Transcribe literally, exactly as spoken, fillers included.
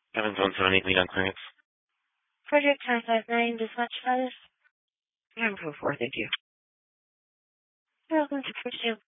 Evans one seven eight, lead on clearance. Frederick nine five nine, dispatch status. nine four four, thank you. You're welcome to pursue.